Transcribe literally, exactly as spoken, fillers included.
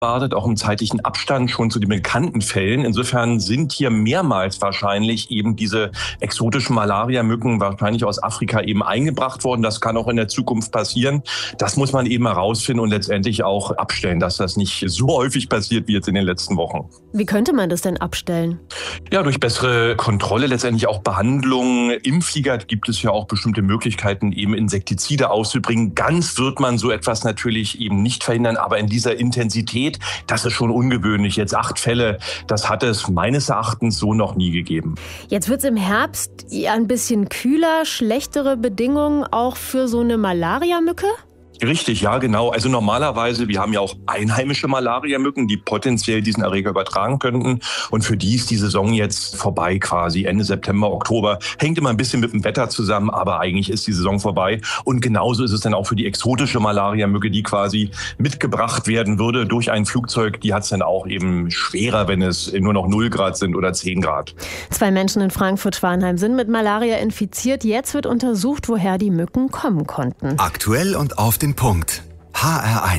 wartet, auch im zeitlichen Abstand schon zu den bekannten Fällen. Insofern sind hier mehrmals wahrscheinlich eben diese exotischen Malariamücken wahrscheinlich aus Afrika eben eingebracht worden. Das kann auch in der Zukunft passieren. Das muss man eben herausfinden und letztendlich auch abstellen, dass das nicht so häufig passiert wie jetzt in den letzten Wochen. Wie könnte man das denn abstellen? Ja, durch bessere Kontrolle, letztendlich auch Behandlung. Im Flieger gibt es ja auch bestimmte Möglichkeiten, eben Insektizide auszubringen. Ganz wird man so etwas natürlich eben nicht verhindern, aber in dieser Intensität, das ist schon ungewöhnlich. Jetzt acht Fälle, das hat es meines Erachtens so noch nie gegeben. Jetzt wird es im Herbst ja ein bisschen kühler, schlechtere Bedingungen auch für so eine Malariamücke? Richtig, ja, genau. Also normalerweise, wir haben ja auch einheimische Malariamücken, die potenziell diesen Erreger übertragen könnten. Und für die ist die Saison jetzt vorbei quasi, Ende September, Oktober. Hängt immer ein bisschen mit dem Wetter zusammen, aber eigentlich ist die Saison vorbei. Und genauso ist es dann auch für die exotische Malariamücke, die quasi mitgebracht werden würde durch ein Flugzeug. Die hat es dann auch eben schwerer, wenn es nur noch null Grad sind oder zehn Grad. Zwei Menschen in Frankfurt-Schwanheim sind mit Malaria infiziert. Jetzt wird untersucht, woher die Mücken kommen konnten. Aktuell und auf den Punkt. H R eins